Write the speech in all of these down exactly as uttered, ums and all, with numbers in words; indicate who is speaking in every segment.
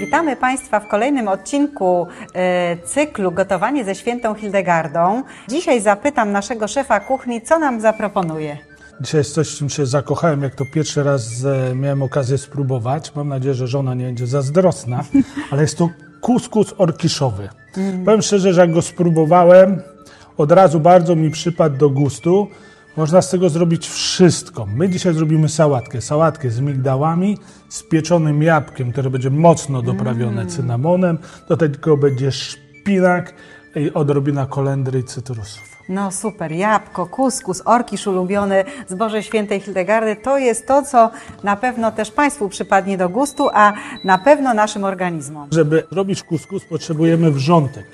Speaker 1: Witamy Państwa w kolejnym odcinku e, cyklu Gotowanie ze świętą Hildegardą. Dzisiaj zapytam naszego szefa kuchni, co nam zaproponuje.
Speaker 2: Dzisiaj jest coś, w czym się zakochałem, jak to pierwszy raz e, miałem okazję spróbować. Mam nadzieję, że żona nie będzie zazdrosna, ale jest to kuskus orkiszowy. Mm. Powiem szczerze, że jak go spróbowałem, od razu bardzo mi przypadł do gustu. Można z tego zrobić wszystko. My dzisiaj zrobimy sałatkę. Sałatkę z migdałami, z pieczonym jabłkiem, które będzie mocno doprawione mm. cynamonem. Do tego będzie szpinak i odrobina kolendry i cytrusów.
Speaker 1: No super, jabłko, kuskus, orkisz ulubiony z Bożej Świętej Hildegardy. To jest to, co na pewno też Państwu przypadnie do gustu, a na pewno naszym organizmom.
Speaker 2: Żeby robić kuskus, potrzebujemy wrzątek.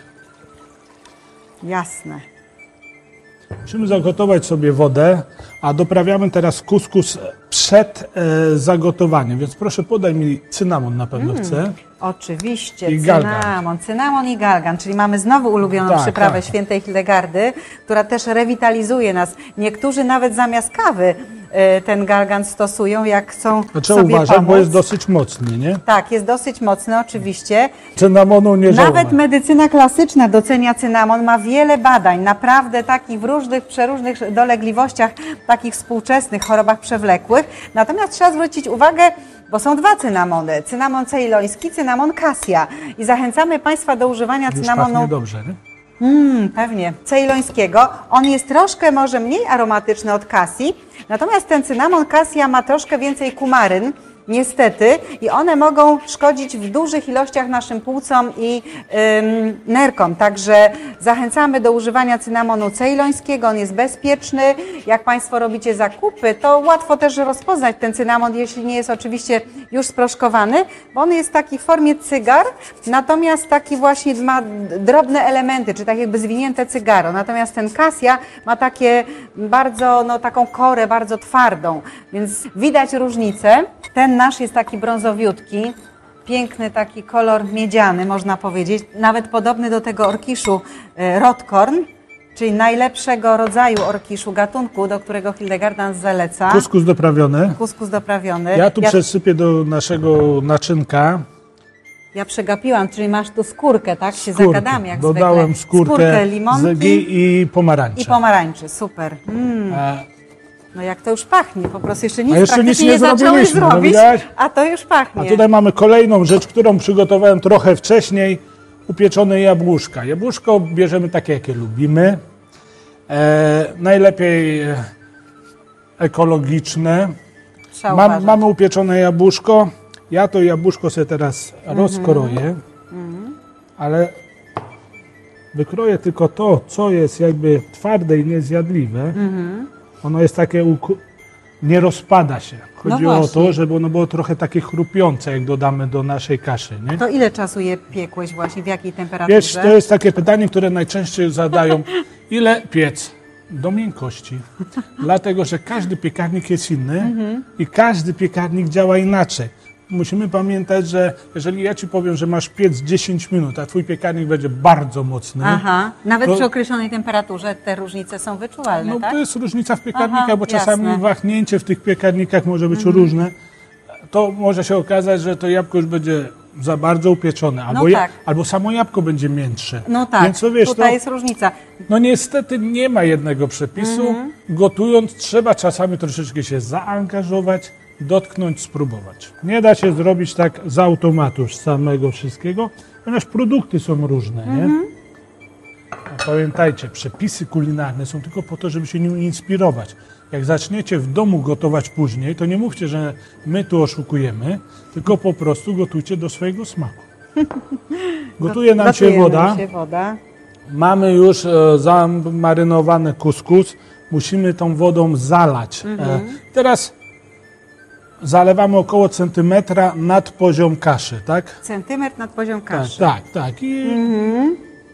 Speaker 1: Jasne.
Speaker 2: Musimy zagotować sobie wodę, a doprawiamy teraz kuskus przed e, zagotowaniem, więc proszę podaj mi cynamon, na pewno mm, chcę.
Speaker 1: Oczywiście,
Speaker 2: I
Speaker 1: cynamon,
Speaker 2: galgan.
Speaker 1: cynamon i galgan, czyli mamy znowu ulubioną
Speaker 2: tak,
Speaker 1: przyprawę
Speaker 2: tak.
Speaker 1: Świętej Hildegardy, która też rewitalizuje nas. Niektórzy nawet zamiast kawy e, ten galgan stosują, jak chcą
Speaker 2: Trzeba
Speaker 1: sobie
Speaker 2: uważać,
Speaker 1: pomóc.
Speaker 2: bo jest dosyć mocny, nie?
Speaker 1: Tak, jest dosyć mocny oczywiście.
Speaker 2: Cynamonu nie żałuję.
Speaker 1: Nawet medycyna klasyczna docenia cynamon, ma wiele badań, naprawdę takich w różnych, przeróżnych dolegliwościach, takich współczesnych chorobach przewlekłych. Natomiast trzeba zwrócić uwagę, bo są dwa cynamony, cynamon ceyloński, cynamon cassia. I zachęcamy Państwa do używania
Speaker 2: Już
Speaker 1: cynamonu...
Speaker 2: pachnie dobrze, nie?
Speaker 1: Mm, pewnie, ceylońskiego. On jest troszkę może mniej aromatyczny od cassi, natomiast ten cynamon cassia ma troszkę więcej kumaryn, niestety, i one mogą szkodzić w dużych ilościach naszym płucom i ym, nerkom. Także zachęcamy do używania cynamonu ceylońskiego, on jest bezpieczny. Jak Państwo robicie zakupy, to łatwo też rozpoznać ten cynamon, jeśli nie jest oczywiście już sproszkowany, bo on jest taki w formie cygar, natomiast taki właśnie ma drobne elementy, czy tak jakby zwinięte cygaro. Natomiast ten cassia ma takie bardzo, no taką korę bardzo twardą, więc widać różnicę. Ten nasz jest taki brązowiutki, piękny taki kolor miedziany, można powiedzieć, nawet podobny do tego orkiszu Rotkorn, czyli najlepszego rodzaju orkiszu, gatunku, do którego Hildegarda nas zaleca.
Speaker 2: Kuskus doprawiony.
Speaker 1: Kuskus doprawiony.
Speaker 2: Ja tu
Speaker 1: ja,
Speaker 2: przesypię do naszego naczynka.
Speaker 1: Ja przegapiłam, czyli masz tu skórkę, tak? Się
Speaker 2: Skórkę.
Speaker 1: zagadamy jak
Speaker 2: Dodałem
Speaker 1: zwykle.
Speaker 2: skórkę,
Speaker 1: skórkę limonki
Speaker 2: i pomarańcze.
Speaker 1: I pomarańczy, super. Mm.
Speaker 2: A,
Speaker 1: No jak to już pachnie, po prostu jeszcze nic
Speaker 2: A jeszcze
Speaker 1: praktycznie
Speaker 2: nic nie
Speaker 1: nie zacząłeś
Speaker 2: zrobiliśmy,
Speaker 1: zrobić,
Speaker 2: no
Speaker 1: a to już pachnie.
Speaker 2: a tutaj mamy kolejną rzecz, którą przygotowałem trochę wcześniej. Upieczone jabłuszka. Jabłuszko bierzemy takie, jakie lubimy. E, najlepiej ekologiczne.
Speaker 1: Trzeba
Speaker 2: Mam,
Speaker 1: uważać.
Speaker 2: mamy upieczone jabłuszko. Ja to jabłuszko sobie teraz mm-hmm. rozkroję, mm-hmm. ale wykroję tylko to, co jest jakby twarde i niezjadliwe. Mm-hmm. Ono jest takie, nie rozpada się. Chodzi
Speaker 1: no
Speaker 2: o to, żeby ono było trochę takie chrupiące, jak dodamy do naszej kaszy. Nie?
Speaker 1: To ile czasu je piekłeś właśnie, w jakiej temperaturze?
Speaker 2: Wiesz, to jest takie pytanie, które najczęściej zadają. Ile piec? Do miękkości. Dlatego, że każdy piekarnik jest inny mm-hmm. i każdy piekarnik działa inaczej. Musimy pamiętać, że jeżeli ja Ci powiem, że masz piec dziesięć minut, a Twój piekarnik będzie bardzo mocny.
Speaker 1: Aha, nawet
Speaker 2: to,
Speaker 1: przy określonej temperaturze te różnice są wyczuwalne,
Speaker 2: no,
Speaker 1: tak?
Speaker 2: to jest różnica w piekarnikach,
Speaker 1: Aha,
Speaker 2: bo czasami
Speaker 1: jasne.
Speaker 2: wahnięcie w tych piekarnikach może być
Speaker 1: Mhm.
Speaker 2: różne. To może się okazać, że to jabłko już będzie za bardzo upieczone, albo,
Speaker 1: no tak.
Speaker 2: ja, albo samo jabłko będzie miętsze.
Speaker 1: No tak,
Speaker 2: Więc to, wiesz,
Speaker 1: tutaj
Speaker 2: to,
Speaker 1: jest różnica.
Speaker 2: No niestety nie ma jednego przepisu.
Speaker 1: Mhm.
Speaker 2: Gotując trzeba czasami troszeczkę się zaangażować, dotknąć, spróbować. Nie da się zrobić tak z automatu samego wszystkiego, ponieważ produkty są różne, nie?
Speaker 1: Mhm.
Speaker 2: A pamiętajcie, przepisy kulinarne są tylko po to, żeby się nimi inspirować. Jak zaczniecie w domu gotować później, to nie mówcie, że my tu oszukujemy, tylko po prostu gotujcie do swojego smaku. Gotuje nam się woda.
Speaker 1: się woda.
Speaker 2: Mamy już e, zamarynowany kuskus. Musimy tą wodą zalać. Mhm. E, teraz zalewamy około centymetra nad poziom kaszy, tak?
Speaker 1: Centymetr nad poziom kaszy.
Speaker 2: Tak, tak, tak. I,
Speaker 1: Mhm.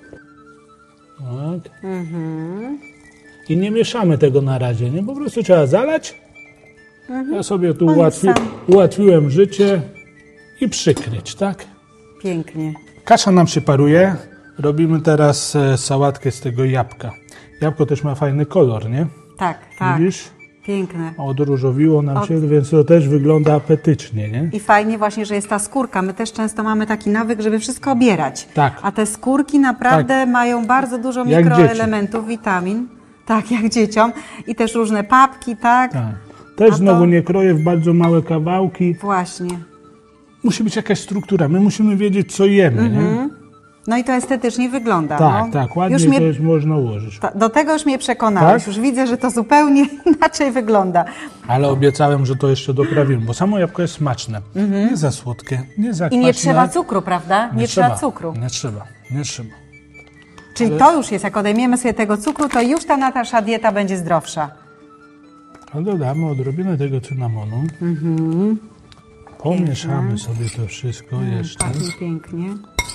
Speaker 2: tak.
Speaker 1: Mhm.
Speaker 2: I nie mieszamy tego na razie, nie? Po prostu trzeba zalać.
Speaker 1: Mhm.
Speaker 2: Ja sobie tu
Speaker 1: On
Speaker 2: ułatwi,
Speaker 1: sam.
Speaker 2: ułatwiłem życie i przykryć, tak?
Speaker 1: Pięknie.
Speaker 2: Kasza nam się paruje. Robimy teraz e, sałatkę z tego jabłka. Jabłko też ma fajny kolor, nie?
Speaker 1: Tak, tak.
Speaker 2: Widzisz?
Speaker 1: Piękne.
Speaker 2: Odróżowiło nam
Speaker 1: Od...
Speaker 2: się, więc to też wygląda apetycznie, nie?
Speaker 1: I fajnie właśnie, że jest ta skórka. My też często mamy taki nawyk, żeby wszystko obierać.
Speaker 2: Tak.
Speaker 1: A te skórki naprawdę
Speaker 2: Tak.
Speaker 1: mają bardzo dużo
Speaker 2: Jak
Speaker 1: mikroelementów, witamin. Tak, jak dzieciom. I też różne papki, tak?
Speaker 2: Tak. Też
Speaker 1: A
Speaker 2: znowu
Speaker 1: to...
Speaker 2: nie kroję w bardzo małe kawałki.
Speaker 1: Właśnie.
Speaker 2: Musi być jakaś struktura. My musimy wiedzieć, co jemy,
Speaker 1: Mhm.
Speaker 2: nie?
Speaker 1: No i to estetycznie wygląda.
Speaker 2: Tak,
Speaker 1: no.
Speaker 2: tak. Ładnie
Speaker 1: już
Speaker 2: to
Speaker 1: mnie...
Speaker 2: już można ułożyć.
Speaker 1: Ta, do tego już mnie przekonałeś.
Speaker 2: Tak?
Speaker 1: Już widzę, że to zupełnie inaczej wygląda.
Speaker 2: Ale obiecałem, że to jeszcze doprawimy, bo samo jabłko jest smaczne. Nie za słodkie, nie za
Speaker 1: I
Speaker 2: kwaśne.
Speaker 1: nie trzeba cukru, prawda? Nie, trzeba cukru.
Speaker 2: Nie trzeba, nie trzeba.
Speaker 1: Czyli
Speaker 2: Ale-
Speaker 1: to już jest, jak odejmiemy sobie tego cukru, to już ta nasza dieta będzie zdrowsza.
Speaker 2: A dodamy odrobinę tego cynamonu.
Speaker 1: Mhm.
Speaker 2: Pomieszamy sobie to wszystko jeszcze.
Speaker 1: Pachnie pięknie.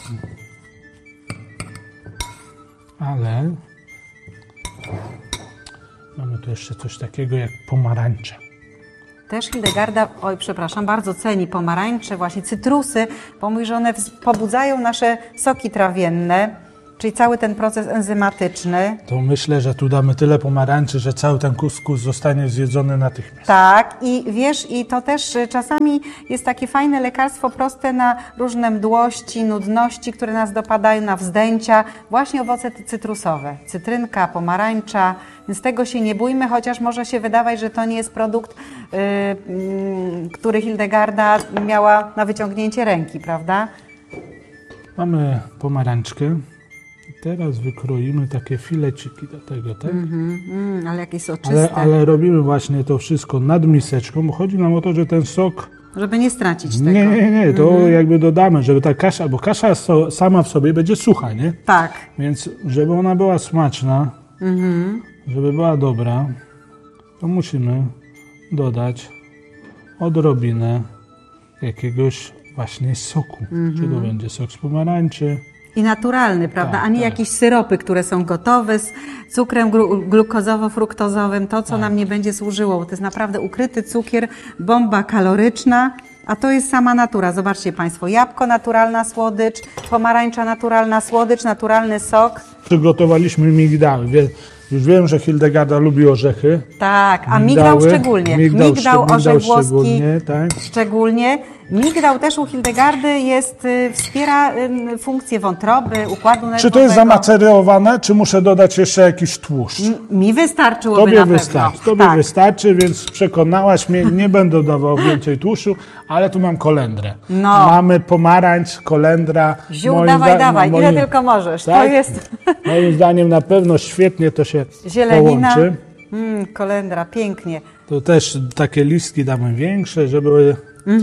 Speaker 2: Ale mamy tu jeszcze coś takiego jak pomarańcze.
Speaker 1: Też Hildegarda, oj przepraszam, bardzo ceni pomarańcze, właśnie cytrusy, bo mówi, że one wz- pobudzają nasze soki trawienne, czyli cały ten proces enzymatyczny.
Speaker 2: To myślę, że tu damy tyle pomarańczy, że cały ten kuskus zostanie zjedzony natychmiast.
Speaker 1: Tak, i wiesz, i to też y, czasami jest takie fajne lekarstwo proste na różne mdłości, nudności, które nas dopadają, na wzdęcia, właśnie owoce ty- cytrusowe, cytrynka, pomarańcza, więc tego się nie bójmy, chociaż może się wydawać, że to nie jest produkt, y, mm, który Hildegarda miała na wyciągnięcie ręki, prawda?
Speaker 2: Mamy pomarańczkę. I teraz wykroimy takie fileciki do tego, tak?
Speaker 1: Mm, mm, ale jakieś soczyste,
Speaker 2: Ale, ale robimy właśnie to wszystko nad miseczką, bo chodzi nam o to, że ten sok...
Speaker 1: żeby nie stracić tego.
Speaker 2: Nie, nie, nie, to jakby dodamy, żeby ta kasza, bo kasza so, sama w sobie będzie sucha, nie?
Speaker 1: Tak.
Speaker 2: Więc żeby ona była smaczna,
Speaker 1: Mhm.
Speaker 2: żeby była dobra, to musimy dodać odrobinę jakiegoś właśnie soku. Czy to będzie sok z pomarańczy?
Speaker 1: I naturalny, prawda?
Speaker 2: Tak,
Speaker 1: A nie
Speaker 2: tak.
Speaker 1: jakieś syropy, które są gotowe z cukrem glu- glukozowo-fruktozowym, to co nam nie będzie służyło, bo to jest naprawdę ukryty cukier, bomba kaloryczna, a to jest sama natura. Zobaczcie Państwo, jabłko, naturalna słodycz, pomarańcza, naturalna słodycz, naturalny sok.
Speaker 2: Przygotowaliśmy migdały. Wie, już wiem, że Hildegarda lubi orzechy.
Speaker 1: Tak, a migdał
Speaker 2: Migdały,
Speaker 1: szczególnie.
Speaker 2: Migdał,
Speaker 1: Migdał,
Speaker 2: migdał
Speaker 1: orzech włoski
Speaker 2: szczególnie, tak.
Speaker 1: szczególnie. Migdał też u Hildegardy jest, y, wspiera y, funkcję wątroby, układu nerwowego.
Speaker 2: Czy to jest zamacerowane, czy muszę dodać jeszcze jakiś tłuszcz?
Speaker 1: Mi wystarczyłoby
Speaker 2: Tobie
Speaker 1: na
Speaker 2: wystarczy,
Speaker 1: pewno.
Speaker 2: tobie
Speaker 1: tak.
Speaker 2: wystarczy, więc przekonałaś mnie, nie będę dawał więcej tłuszczu, ale tu mam kolendrę.
Speaker 1: No.
Speaker 2: Mamy pomarańcz, kolendra.
Speaker 1: Ziół,
Speaker 2: Moim
Speaker 1: dawaj,
Speaker 2: zda-
Speaker 1: dawaj,
Speaker 2: moim-
Speaker 1: ile tylko możesz. To
Speaker 2: Tak?
Speaker 1: jest
Speaker 2: Moim zdaniem na pewno świetnie to się
Speaker 1: zielenina.
Speaker 2: połączy.
Speaker 1: Mm, kolendra, pięknie.
Speaker 2: To też takie listki damy większe, żeby,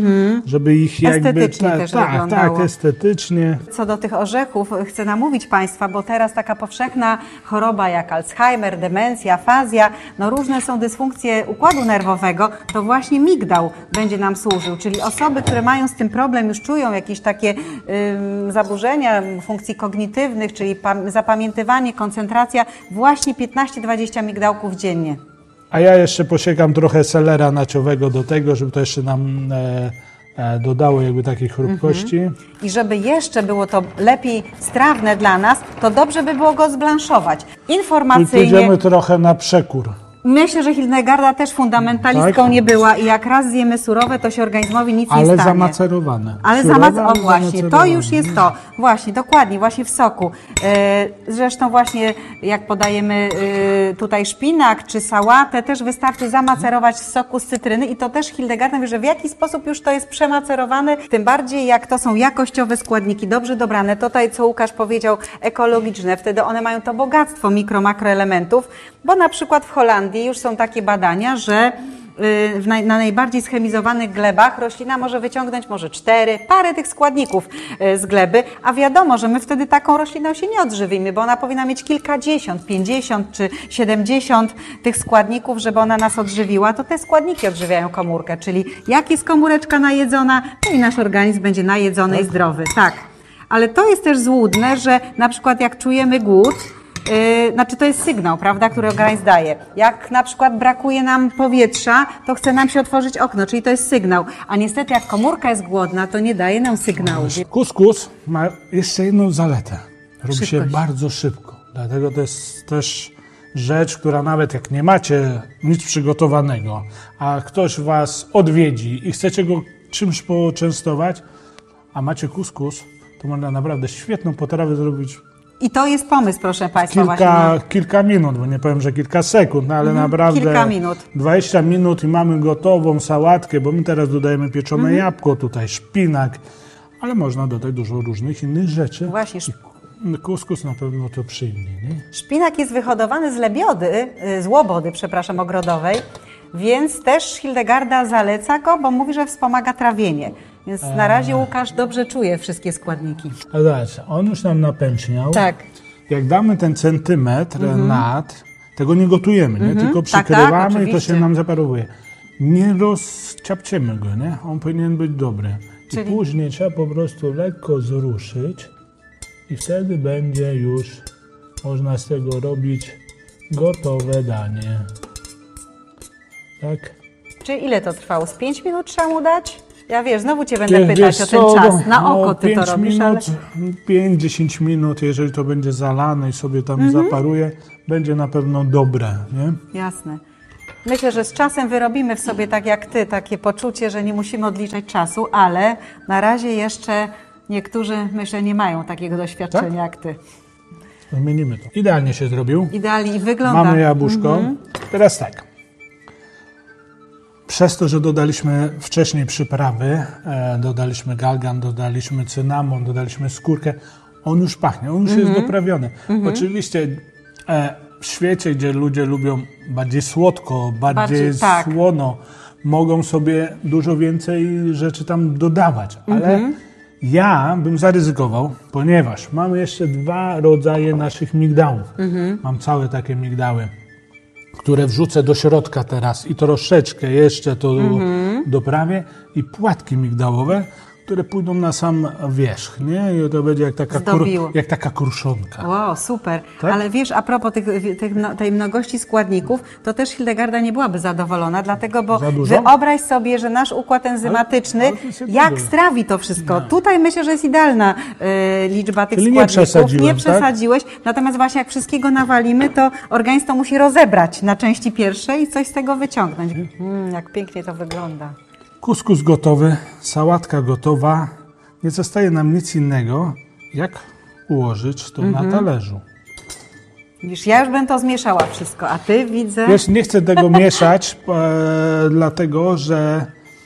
Speaker 2: żeby ich jakby...
Speaker 1: Estetycznie
Speaker 2: tak,
Speaker 1: też
Speaker 2: tak,
Speaker 1: wyglądało.
Speaker 2: tak, estetycznie.
Speaker 1: Co do tych orzechów, chcę namówić Państwa, bo teraz taka powszechna choroba jak Alzheimer, demencja, afazja, no różne są dysfunkcje układu nerwowego, to właśnie migdał będzie nam służył, czyli osoby, które mają z tym problem, już czują jakieś takie ym, zaburzenia funkcji kognitywnych, czyli pam- zapamiętywanie, koncentracja, właśnie piętnaście do dwudziestu migdałków dziennie.
Speaker 2: A ja jeszcze posiekam trochę selera naciowego do tego, żeby to jeszcze nam e, e, dodało jakby takiej chrupkości.
Speaker 1: I żeby jeszcze było to lepiej strawne dla nas, to dobrze by było go zblanszować.
Speaker 2: I
Speaker 1: Informacyjnie.
Speaker 2: pójdziemy trochę na przekór.
Speaker 1: Myślę, że Hildegarda też fundamentalistką
Speaker 2: Tak.
Speaker 1: nie była i jak raz zjemy surowe, to się organizmowi nic nie
Speaker 2: Ale
Speaker 1: stanie.
Speaker 2: zamacerowane.
Speaker 1: Ale
Speaker 2: Surowe,
Speaker 1: zamac...
Speaker 2: ale
Speaker 1: O właśnie, to
Speaker 2: zamacerowane.
Speaker 1: już jest to. Właśnie, dokładnie, właśnie w soku. E, Zresztą właśnie jak podajemy e, tutaj szpinak czy sałatę, też wystarczy zamacerować w soku z cytryny i to też Hildegarda mówi, że w jaki sposób już to jest przemacerowane, tym bardziej jak to są jakościowe składniki, dobrze dobrane. To tutaj, co Łukasz powiedział, ekologiczne, wtedy one mają to bogactwo mikro, makroelementów, bo na przykład w Holandii już są takie badania, że w naj, na najbardziej schemizowanych glebach roślina może wyciągnąć może cztery, parę tych składników z gleby, a wiadomo, że my wtedy taką rośliną się nie odżywimy, bo ona powinna mieć kilkadziesiąt, pięćdziesiąt czy siedemdziesiąt tych składników, żeby ona nas odżywiła, to te składniki odżywiają komórkę, czyli jak jest komóreczka najedzona, to i nasz organizm będzie najedzony tak. i zdrowy. Tak. Ale to jest też złudne, że na przykład jak czujemy głód, Yy, znaczy to jest sygnał, prawda, który organizm daje. Jak na przykład brakuje nam powietrza, to chce nam się otworzyć okno, czyli to jest sygnał. A niestety jak komórka jest głodna, to nie daje nam sygnału.
Speaker 2: Kuskus ma jeszcze jedną zaletę. Robi się
Speaker 1: Szybkość.
Speaker 2: bardzo szybko. Dlatego to jest też rzecz, która nawet jak nie macie nic przygotowanego, a ktoś was odwiedzi i chcecie go czymś poczęstować, a macie kuskus, to można naprawdę świetną potrawę zrobić
Speaker 1: I to jest pomysł, proszę Państwa.
Speaker 2: kilka,
Speaker 1: właśnie.
Speaker 2: kilka minut, bo nie powiem, że kilka sekund, no ale
Speaker 1: Mhm,
Speaker 2: naprawdę
Speaker 1: kilka minut.
Speaker 2: dwadzieścia minut i mamy gotową sałatkę, bo my teraz dodajemy pieczone
Speaker 1: Mhm.
Speaker 2: jabłko, tutaj szpinak, ale można dodać dużo różnych innych rzeczy.
Speaker 1: Właśnie.
Speaker 2: Kuskus na pewno to przyjmie, nie?
Speaker 1: Szpinak jest wyhodowany z lebiody, y, z łobody, przepraszam, ogrodowej, więc też Hildegarda zaleca go, bo mówi, że wspomaga trawienie. Więc na razie Łukasz dobrze czuje wszystkie składniki.
Speaker 2: A zobacz, on już nam napęczniał.
Speaker 1: Tak.
Speaker 2: Jak damy ten centymetr nad, tego nie gotujemy, nie? tylko
Speaker 1: Tak, tak,
Speaker 2: przykrywamy i to
Speaker 1: oczywiście.
Speaker 2: się nam zaparowuje. Nie rozciapciemy go, nie? On powinien być dobry.
Speaker 1: Czyli-
Speaker 2: I później trzeba po prostu lekko zruszyć i wtedy będzie już, można z tego robić gotowe danie. Tak?
Speaker 1: Czy ile to trwało? Z pięć minut trzeba mu dać? Ja wiesz, znowu Cię będę
Speaker 2: Wiesz-
Speaker 1: pytać
Speaker 2: wiesz
Speaker 1: o ten
Speaker 2: co,
Speaker 1: czas. Na
Speaker 2: no,
Speaker 1: oko Ty to
Speaker 2: pięć
Speaker 1: robisz, ale...
Speaker 2: minut, pięć do dziesięciu minut, jeżeli to będzie zalane i sobie tam
Speaker 1: Mhm.
Speaker 2: zaparuje, będzie na pewno dobre, nie?
Speaker 1: Jasne. Myślę, że z czasem wyrobimy w sobie, tak jak Ty, takie poczucie, że nie musimy odliczać czasu, ale na razie jeszcze niektórzy, myślę, nie mają takiego doświadczenia
Speaker 2: Tak?
Speaker 1: jak Ty.
Speaker 2: Zmienimy to. Idealnie się zrobił.
Speaker 1: Idealnie i wygląda.
Speaker 2: Mamy jabłuszko. Teraz tak. Przez to, że dodaliśmy wcześniej przyprawy, e, dodaliśmy galgan, dodaliśmy cynamon, dodaliśmy skórkę, on już pachnie, on już jest doprawiony. Oczywiście e, w świecie, gdzie ludzie lubią bardziej słodko, bardziej,
Speaker 1: Bardziej, tak.
Speaker 2: słono, mogą sobie dużo więcej rzeczy tam dodawać, ale ja bym zaryzykował, ponieważ mamy jeszcze dwa rodzaje naszych migdałów. Mam całe takie migdały, które wrzucę do środka teraz i troszeczkę jeszcze to doprawię i płatki migdałowe, które pójdą na sam wierzch, nie? I to będzie jak taka, kru,
Speaker 1: Zdobiło.
Speaker 2: jak taka kruszonka.
Speaker 1: Wow, super.
Speaker 2: Tak?
Speaker 1: Ale wiesz, a propos tych, tych, no- tej mnogości składników, to też Hildegarda nie byłaby zadowolona, dlatego, bo
Speaker 2: Za dużo?
Speaker 1: wyobraź sobie, że nasz układ enzymatyczny,
Speaker 2: Ale- ale to jest
Speaker 1: jak
Speaker 2: dużo.
Speaker 1: strawi to wszystko. Tutaj myślę, że jest idealna y, liczba tych
Speaker 2: Czyli nie
Speaker 1: składników.
Speaker 2: przesadziłem,
Speaker 1: Nie
Speaker 2: tak?
Speaker 1: przesadziłeś. Natomiast właśnie jak wszystkiego nawalimy, to organizm to musi rozebrać na części pierwsze i coś z tego wyciągnąć. Mm, jak pięknie to wygląda.
Speaker 2: Kuskus gotowy, sałatka gotowa. Nie zostaje nam nic innego, jak ułożyć to na talerzu.
Speaker 1: Widzisz, ja już bym to zmieszała wszystko, a ty widzę
Speaker 2: Wiesz, nie chcę tego mieszać, e, dlatego że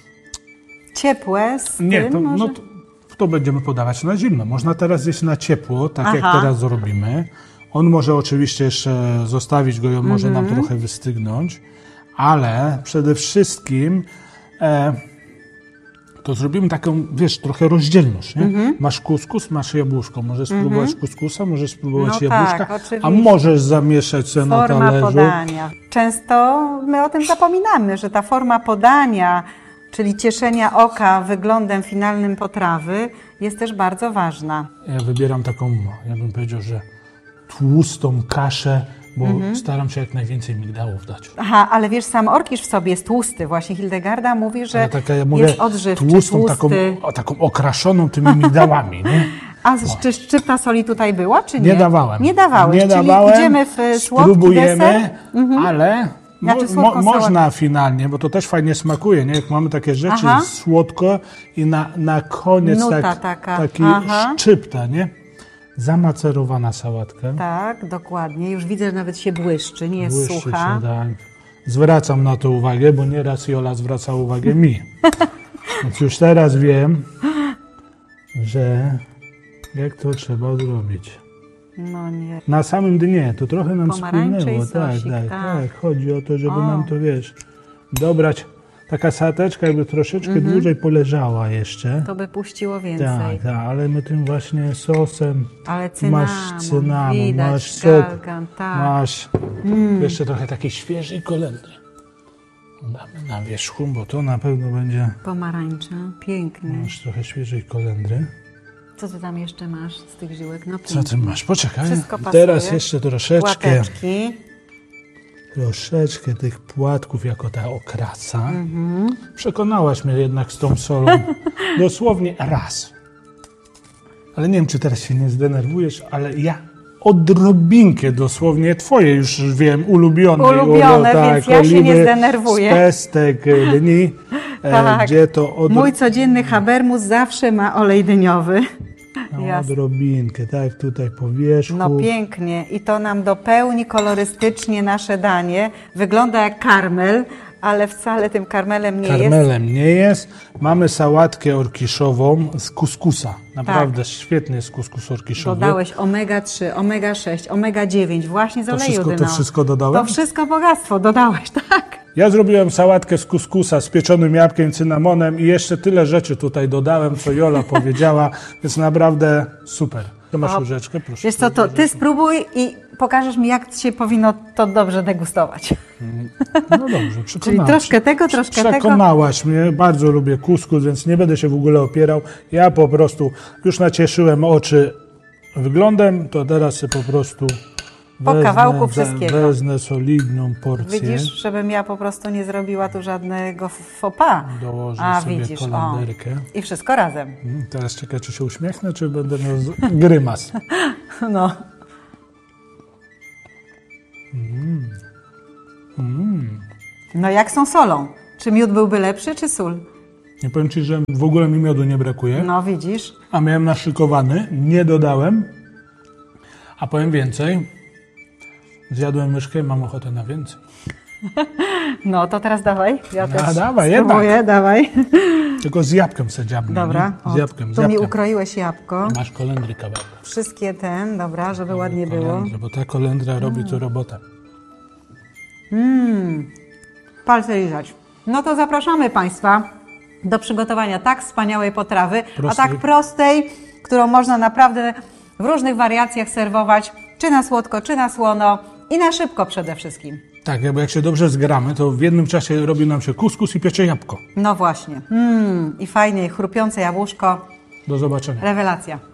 Speaker 1: ciepłe z
Speaker 2: nie,
Speaker 1: tym
Speaker 2: to,
Speaker 1: może?
Speaker 2: no, to, to będziemy podawać na zimno. Można teraz zjeść na ciepło, tak
Speaker 1: Aha.
Speaker 2: jak teraz zrobimy. On może oczywiście jeszcze zostawić go i on może
Speaker 1: Mhm.
Speaker 2: nam trochę wystygnąć, ale przede wszystkim e, to zrobimy taką, wiesz, trochę rozdzielność. Nie?
Speaker 1: Mhm.
Speaker 2: Masz kuskus, masz jabłuszko. Możesz spróbować kuskusa, możesz spróbować
Speaker 1: No
Speaker 2: jabłuszka,
Speaker 1: tak, oczywiście.
Speaker 2: a możesz zamieszać sobie na
Speaker 1: Forma
Speaker 2: talerzu.
Speaker 1: podania. Często my o tym zapominamy, że ta forma podania, czyli cieszenia oka wyglądem finalnym potrawy, jest też bardzo ważna.
Speaker 2: Ja wybieram taką, ja bym powiedział, że tłustą kaszę, bo
Speaker 1: Mhm.
Speaker 2: staram się jak najwięcej migdałów dać.
Speaker 1: Aha, ale wiesz, sam orkisz w sobie jest tłusty. Właśnie Hildegarda mówi, że
Speaker 2: Ale taka, ja mówię,
Speaker 1: jest odżywczy,
Speaker 2: tłustą, taką,
Speaker 1: tłusty.
Speaker 2: o, taką okraszoną tymi migdałami, nie?
Speaker 1: A czy szczypta soli tutaj była, czy nie?
Speaker 2: Nie dawałem.
Speaker 1: Nie dawałeś,
Speaker 2: Nie
Speaker 1: czyli
Speaker 2: dawałem,
Speaker 1: idziemy w słodki
Speaker 2: spróbujemy,
Speaker 1: deser.
Speaker 2: ale mo,
Speaker 1: Znaczy
Speaker 2: mo,
Speaker 1: słodką
Speaker 2: można finalnie, bo to też fajnie smakuje, nie? Jak mamy takie rzeczy
Speaker 1: Aha.
Speaker 2: słodko i na, na koniec
Speaker 1: Nuta
Speaker 2: tak,
Speaker 1: taka.
Speaker 2: taki
Speaker 1: Aha.
Speaker 2: szczypta, nie? Zamacerowana sałatka.
Speaker 1: Tak, dokładnie. Już widzę, że nawet się błyszczy, nie jest
Speaker 2: Błyszczy
Speaker 1: sucha.
Speaker 2: się, tak. Zwracam na to uwagę, bo nieraz Jola zwraca uwagę mi. Więc już teraz wiem, że jak to trzeba zrobić.
Speaker 1: No nie.
Speaker 2: Na samym dnie, to trochę nam
Speaker 1: Pomarańcze
Speaker 2: spłynęło.
Speaker 1: i
Speaker 2: Tak,
Speaker 1: sosik,
Speaker 2: tak,
Speaker 1: tak.
Speaker 2: tak. Chodzi o to, żeby
Speaker 1: O.
Speaker 2: nam to, wiesz, dobrać. Taka sałateczka jakby troszeczkę dłużej poleżała jeszcze.
Speaker 1: To by puściło więcej.
Speaker 2: Tak, tak, ale my tym właśnie sosem
Speaker 1: Ale cynamon,
Speaker 2: masz cynamon,
Speaker 1: widać,
Speaker 2: masz sok,
Speaker 1: galgan, tak.
Speaker 2: masz jeszcze trochę takiej świeżej kolendry. Damy na wierzchu, bo to na pewno będzie,
Speaker 1: Pomarańcza, pięknie.
Speaker 2: masz trochę świeżej kolendry.
Speaker 1: Co ty tam jeszcze masz z tych żyłek? No
Speaker 2: Co
Speaker 1: pięknie.
Speaker 2: ty masz? Poczekaj.
Speaker 1: Wszystko pasuje.
Speaker 2: Teraz jeszcze troszeczkę,
Speaker 1: Płateczki.
Speaker 2: troszeczkę tych płatków jako ta okrasa.
Speaker 1: Mhm.
Speaker 2: Przekonałaś mnie jednak z tą solą. Dosłownie raz. Ale nie wiem, czy teraz się nie zdenerwujesz, ale ja odrobinkę dosłownie twoje, już wiem, ulubione.
Speaker 1: Ulubione,
Speaker 2: Olo, tak,
Speaker 1: więc ja się nie
Speaker 2: oliwy
Speaker 1: zdenerwuję.
Speaker 2: Z pestek dni,
Speaker 1: Tak.
Speaker 2: e, gdzie to od...
Speaker 1: Mój codzienny habermus zawsze ma olej dyniowy.
Speaker 2: no,
Speaker 1: Jasne.
Speaker 2: odrobinkę, tak, tutaj po wierzchu.
Speaker 1: No pięknie i to nam dopełni kolorystycznie nasze danie. Wygląda jak karmel, ale wcale tym karmelem nie jest.
Speaker 2: Karmelem nie jest. Mamy sałatkę orkiszową z kuskusa. Naprawdę
Speaker 1: Tak.
Speaker 2: świetny jest kuskus orkiszowy.
Speaker 1: Dodałeś omega trzy, omega sześć, omega dziewięć właśnie z
Speaker 2: To
Speaker 1: oleju
Speaker 2: wszystko, to
Speaker 1: dynowego.
Speaker 2: wszystko dodałem?
Speaker 1: To wszystko bogactwo dodałeś, tak.
Speaker 2: Ja zrobiłem sałatkę z kuskusa z pieczonym jabłkiem, cynamonem i jeszcze tyle rzeczy tutaj dodałem, co Jola powiedziała, więc naprawdę super. To masz
Speaker 1: O,
Speaker 2: łyżeczkę, proszę.
Speaker 1: Wiesz co, to ty spróbuj i pokażesz mi, jak się powinno to dobrze degustować.
Speaker 2: No dobrze, przekonałaś.
Speaker 1: Czyli troszkę tego, troszkę tego.
Speaker 2: Przekonałaś mnie, bardzo lubię kuskus, więc nie będę się w ogóle opierał. Ja po prostu już nacieszyłem oczy wyglądem, to teraz się po prostu
Speaker 1: Po
Speaker 2: wezmę,
Speaker 1: kawałku
Speaker 2: za-
Speaker 1: wszystkiego.
Speaker 2: Wezmę solidną porcję.
Speaker 1: Widzisz, żebym ja po prostu nie zrobiła tu żadnego faux pas.
Speaker 2: Dołożę
Speaker 1: A
Speaker 2: sobie
Speaker 1: widzisz, o.
Speaker 2: kolanderkę.
Speaker 1: I wszystko razem.
Speaker 2: Mm, Teraz czekaj, czy się uśmiechnę, czy będę miał z- grymas.
Speaker 1: No. No jak są solą? Czy miód byłby lepszy, czy sól?
Speaker 2: Nie powiem Ci, że w ogóle mi miodu nie brakuje,
Speaker 1: No widzisz.
Speaker 2: a miałem naszykowany, nie dodałem. A powiem więcej, zjadłem myszkę i mam ochotę na więcej.
Speaker 1: No to teraz dawaj. Ja
Speaker 2: A,
Speaker 1: też
Speaker 2: dawaj,
Speaker 1: spróbuję, dawaj.
Speaker 2: Tylko z jabłkiem se dziabnę.
Speaker 1: Dobra.
Speaker 2: nie? Z
Speaker 1: o,
Speaker 2: jabłkiem, z
Speaker 1: tu mi
Speaker 2: jabłkiem.
Speaker 1: ukroiłeś jabłko.
Speaker 2: Masz kolendry kawałek.
Speaker 1: Wszystkie ten, dobra, żeby ładnie było.
Speaker 2: Kolendry, bo ta kolendra robi tu robotę.
Speaker 1: Palce lizać. No to zapraszamy Państwa do przygotowania tak wspaniałej potrawy,
Speaker 2: Prostej.
Speaker 1: a tak prostej, którą można naprawdę w różnych wariacjach serwować, czy na słodko, czy na słono i na szybko przede wszystkim.
Speaker 2: Tak, bo jak się dobrze zgramy, to w jednym czasie robi nam się kuskus i piecze jabłko.
Speaker 1: No właśnie. Mm, I fajnie, chrupiące jabłuszko.
Speaker 2: Do zobaczenia.
Speaker 1: Rewelacja.